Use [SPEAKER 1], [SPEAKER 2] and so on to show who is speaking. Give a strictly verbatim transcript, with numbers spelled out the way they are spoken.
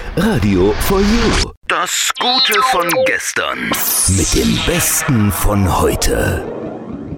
[SPEAKER 1] Radio for You.
[SPEAKER 2] Das Gute von gestern.
[SPEAKER 1] Mit dem Besten von heute.